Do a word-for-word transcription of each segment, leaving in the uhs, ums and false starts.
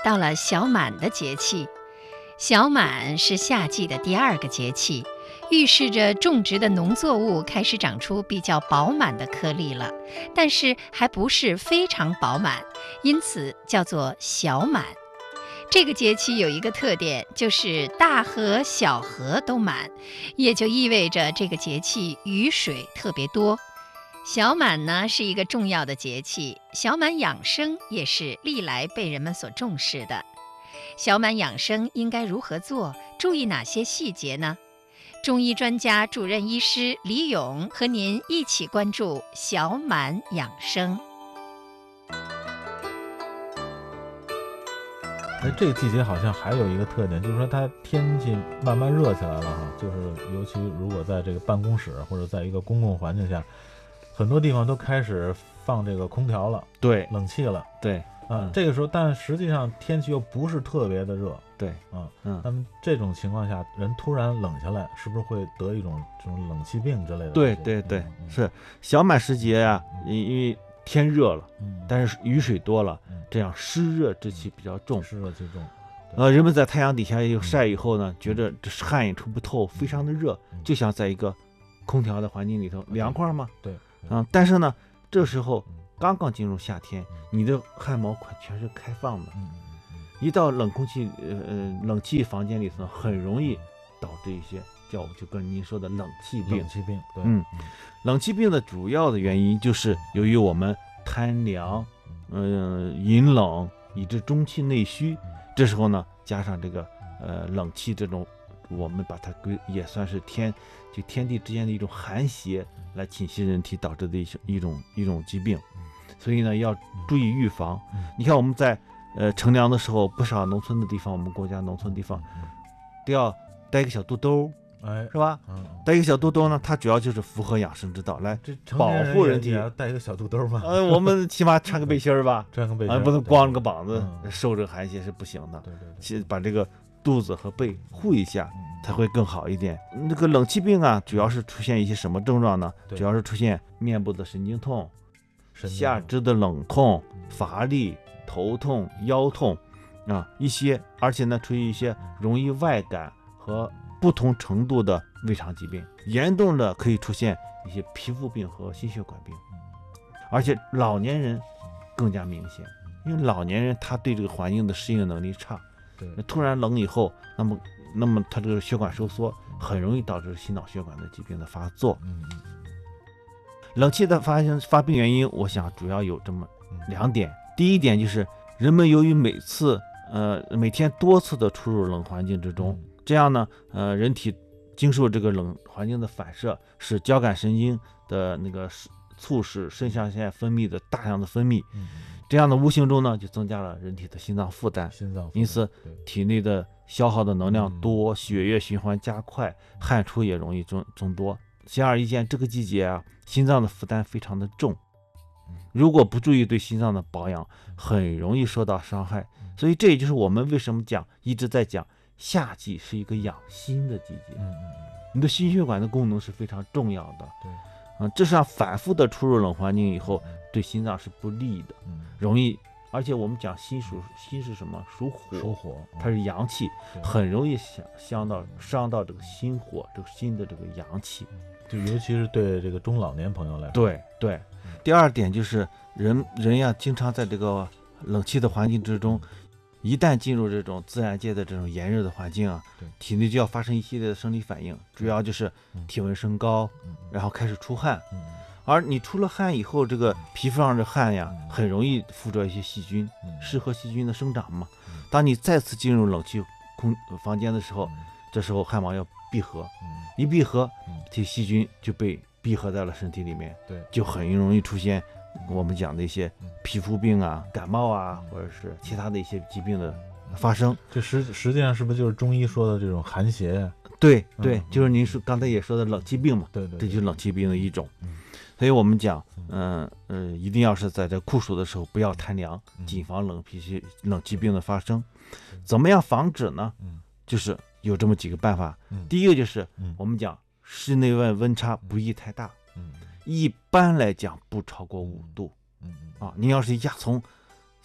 到了小满的节气。小满是夏季的第二个节气，预示着种植的农作物开始长出比较饱满的颗粒了，但是还不是非常饱满，因此叫做小满。这个节气有一个特点，就是大河小河都满，也就意味着这个节气雨水特别多。小满呢是一个重要的节气，小满养生也是历来被人们所重视的。小满养生应该如何做？注意哪些细节呢？中医专家主任医师李勇和您一起关注小满养生。 哎，这个季节好像还有一个特点，就是说它天气慢慢热起来了哈，就是尤其如果在这个办公室或者在一个公共环境下，很多地方都开始放这个空调了， 对， 冷气了， 对。 啊、嗯，这个时候，但实际上天气又不是特别的热， 对， 啊， 嗯， 那么这种情况下，人突然冷下来，是不是会得一种这种冷气病之类的？ 对对对，嗯、是小满时节啊，因为天热了， 嗯， 但是雨水多了， 嗯、 这样湿热之气比较重， 湿热气重。 呃，人们在太阳底下又晒以后呢，嗯、觉得这汗也出不透，非常的热， 嗯、 就想在一个空调的环境里头凉快嘛。 对， 嗯，但是呢，这时候。刚刚进入夏天，你的汗毛孔全是开放的， 嗯嗯、 一到冷空气呃呃冷气房间里头，很容易导致一些叫就跟您说的冷气病。 冷气病，对， 嗯，冷气病的主要的原因就是由于我们贪凉，嗯、呃，饮冷，以致中气内虚。这时候呢，加上这个呃冷气这种，我们把它归也算是天就天地之间的一种寒邪来侵袭人体导致的一种一种一种疾病。所以呢，要注意预防。 嗯、 你看我们在呃乘凉的时候，不少农村的地方，我们国家农村地方， 嗯、 都要带一个小肚兜， 哎， 是吧？ 嗯， 带一个小肚兜呢，它主要就是符合养生之道，来保护人体。 要带一个小肚兜吗？ 呃，我们起码穿个背心儿吧， 穿个背心儿， 啊，不能光着个膀子嗯、 受这个寒邪是不行的。 对对对， 先把这个肚子和背护一下，才会更好一点。那个冷气病啊，主要是出现一些什么症状呢？主要是出现面部的神经痛。下肢的冷痛、乏力、头痛、腰痛啊，一些，而且呢，出现一些容易外感和不同程度的胃肠疾病，严重的可以出现一些皮肤病和心血管病，而且老年人更加明显，因为老年人他对这个环境的适应能力差， 对， 突然冷以后，那么那么他这个血管收缩，很容易导致心脑血管的疾病的发作。 嗯。 冷气的发生发病原因，我想主要有这么两点。第一点就是人们由于每次呃每天多次的出入冷环境之中，这样呢呃人体经受这个冷环境的反射，使交感神经的那个促使肾上腺分泌的大量的分泌，这样的无形中呢就增加了人体的心脏负担， 心脏， 因此体内的消耗的能量多，血液循环加快，汗出也容易增增多。显而易见，这个季节啊，心脏的负担非常的重，如果不注意对心脏的保养，很容易受到伤害。所以这也就是我们为什么讲一直在讲夏季是一个养心的季节。 嗯嗯， 你的心血管的功能是非常重要的。 对， 嗯，这上反复的出入冷环境以后，对心脏是不利的，容易。而且我们讲心属心是什么？属火， 属火， 它是阳气，很容易想伤到伤到这个心火，这个心的这个阳气。 就尤其是对这个中老年朋友来说， 对对。嗯、第二点就是人人呀，经常在这个冷气的环境之中，一旦进入这种自然界的这种炎热的环境啊，体内就要发生一系列的生理反应，主要就是体温升高，嗯、然后开始出汗。嗯、而你出了汗以后，这个皮肤上的汗呀，很容易附着一些细菌，嗯、适合细菌的生长嘛。嗯、当你再次进入冷气空房间的时候，嗯、这时候汗毛要闭合，嗯、一闭合，这细菌就被闭合在了身体里面，对，就很容易出现我们讲的一些皮肤病啊、感冒啊，或者是其他的一些疾病的发生。 这实实际上是不是就是中医说的这种寒邪呀？ 对对，嗯、就是您说刚才也说的冷气病嘛， 对 对, 对， 这就是冷气病的一种。 嗯、 所以我们讲，嗯呃，呃，一定要是在这酷暑的时候不要贪凉，谨防冷脾气、冷气病的发生。怎么样防止呢？嗯，就是有这么几个办法。嗯、第一个就是我们讲室内外温差不宜太大，嗯、一般来讲不超过五度。嗯啊，您要是压从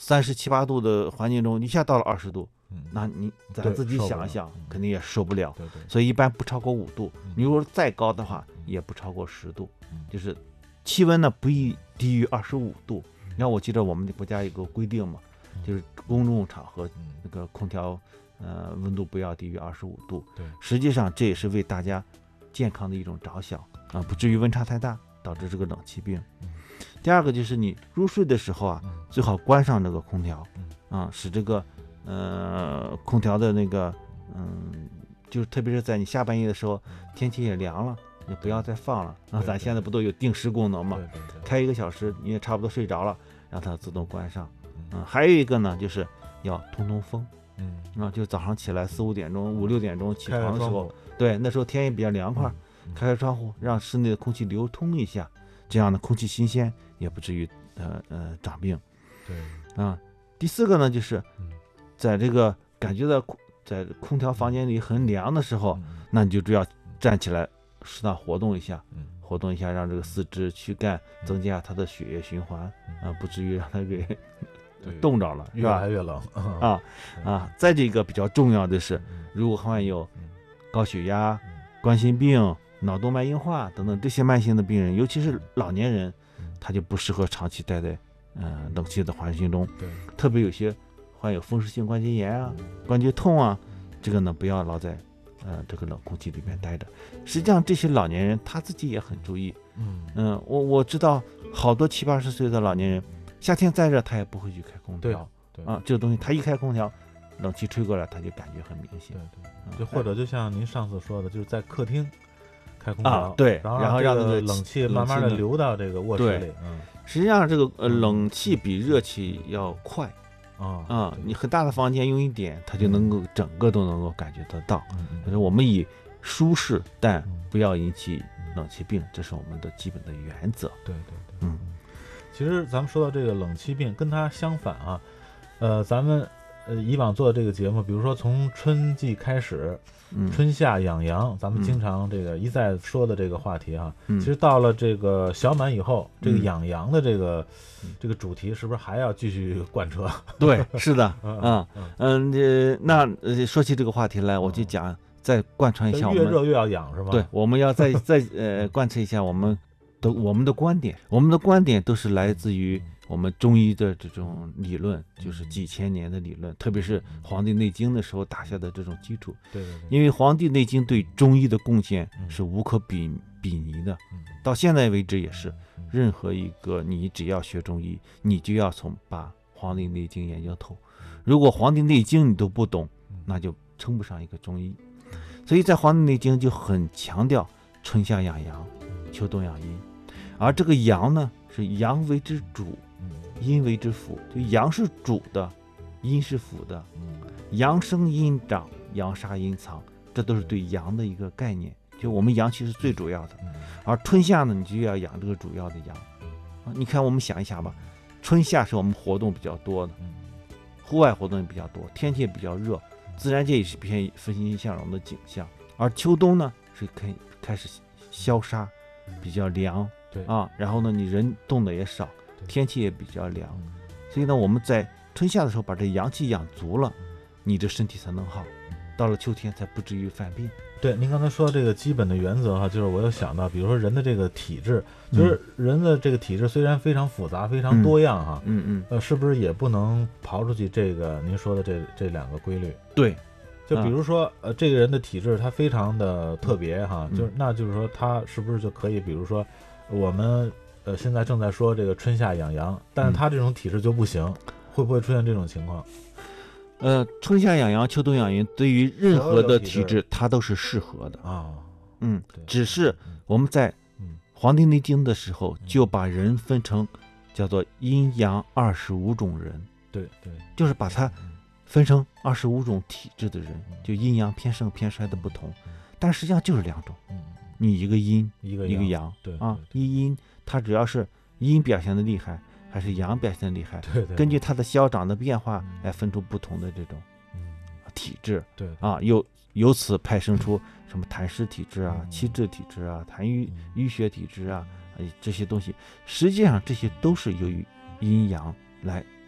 三十七八度的环境中一下到了二十度， 嗯， 那你咱对自己受不了想一想嗯， 肯定也受不了。 对对， 所以一般不超过五度嗯， 你如果再高的话，也不超过十度嗯， 就是气温呢不宜低于二十五度。你看，我记得我们国家有个规定嘛， 嗯就是公众场合嗯那个空调呃温度不要低于二十五度。 对， 实际上这也是为大家健康的一种着想啊，不至于温差太大导致这个冷气病嗯。 第二个就是你入睡的时候啊， 嗯最好关上这个空调嗯啊，使这个呃空调的那个嗯，就是特别是在你下半夜的时候，天气也凉了，你不要再放了啊。 对对咱现在不都有定时功能嘛？ 对对对， 开一个小时你也差不多睡着了，让它自动关上。 嗯嗯，还有一个呢，就是要通通风嗯， 啊，就早上起来四五点钟、五六点钟起开床的时候， 个窗户， 对，那时候天也比较凉快， 嗯开开窗户，让室内的空气流通一下，这样呢空气新鲜，也不至于呃呃长病对， 啊。第四个呢，就是嗯在这个感觉到空在空调房间里很凉的时候， 嗯那你就只要站起来，适当活动一下， 嗯活动一下，让这个四肢躯干增加它的血液循环嗯啊，不至于让它给对冻着了，是吧越来？越冷啊啊！再这个比较重要的是， 嗯如果患有嗯高血压、 嗯冠心病、脑动脉硬化等等这些慢性的病人，尤其是老年人嗯， 他就不适合长期待在呃冷气的环境中， 对， 特别有些患有风湿性关节炎啊、关节痛啊，这个呢不要老在呃这个冷空气里面待着。实际上这些老年人他自己也很注意， 嗯嗯，我我知道好多七八十岁的老年人，夏天再热他也不会去开空对调对啊，这个东西他一开空调，冷气吹过来他就感觉很明显对。对， 嗯就或者就像您上次说的，就是在客厅开空啊调， 对然后然后这个让那个冷气冷慢慢的气呢流到这个卧室对里，嗯实际上这个呃嗯冷气比热气要快啊啊，你很大的房间用一点，它就能够整个都能够感觉得到。 嗯嗯就是我们以舒适但嗯不要引起冷气病，这是我们的基本的原则。 对对对， 嗯， 其实咱们说到这个冷气病，跟它相反啊，呃，咱们呃以往做的这个节目，比如说从春季开始， 嗯春夏养阳，咱们嗯经常这个一再说的这个话题哈、 嗯其实到了这个小满以后，这个嗯养阳的这个、 嗯这个主题是不是还要继续贯彻？ 对，是的， 嗯啊，嗯，这那呃说起这个话题来，我就嗯讲再贯穿一下我们越热越要养是吗？ 对，我们要再再呃贯彻一下我们的我们的观点，我们的观点都是来自于我们中医的这种理论，就是几千年的理论，特别是《黄帝内经》的时候打下的这种基础。 对对对， 因为《黄帝内经》对中医的贡献嗯是无可比比拟的， 嗯到现在为止也是。 嗯任何一个你只要学中医，你就要从把《黄帝内经》研究透。如果《黄帝内经》你都不懂，那就称不上一个中医。所以在《黄帝内经》就很强调春夏养阳，秋冬养阴。而这个阳呢，是阳为之主， 嗯阴为之辅。就阳是主的，阴是辅的。 嗯阳生阴长，阳杀阴藏，这都是对阳的一个概念。就我们阳气是最主要的， 嗯而春夏呢，你就要养这个主要的阳。啊，你看我们想一下吧，春夏是我们活动比较多的， 嗯户外活动也比较多，天气也比较热，自然界也是偏欣欣向荣的景象。而秋冬呢，是可以开始消杀，比较凉对啊，然后呢，你人动的也少， 对天气也比较凉， 嗯所以呢，我们在春夏的时候把这阳气养足了，你的身体才能好，到了秋天才不至于犯病。 对，您刚才说这个基本的原则哈，就是我有想到，比如说人的这个体质，就是人的这个体质虽然非常复杂、非常多样哈， 嗯嗯， 呃，是不是也不能刨出去这个您说的这这两个规律？ 对， 就比如说，呃，这个人的体质他非常的特别哈， 嗯就是那就是说他是不是就可以，比如说我们呃现在正在说这个春夏养阳，但是他这种体质就不行，会不会出现这种情况？ 呃，春夏养阳，秋冬养阴，对于任何的体所有的体质，它都是适合的。 啊， 嗯对， 只是嗯我们在《 嗯黄帝内经》的时候， 嗯就把人分成叫做阴阳二十五种人， 对对， 就是把它嗯分成二十五种体质的人嗯， 就阴阳偏盛偏衰的不同嗯， 但实际上就是两种， 嗯， 你一个阴， 一个一个阳， 阳， 对啊， 对一阴它主要是阴表现的厉害，还是阳表现的厉害， 对对， 根据它的消长的变化嗯来分出不同的这种嗯体质对啊，由由此派生出什么痰湿体质啊、 嗯气滞体质啊、痰瘀嗯淤血体质啊，哎，这些东西，实际上这些都是由于阴阳来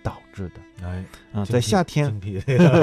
导致的。 哎， 啊， 精辟在夏天精辟这个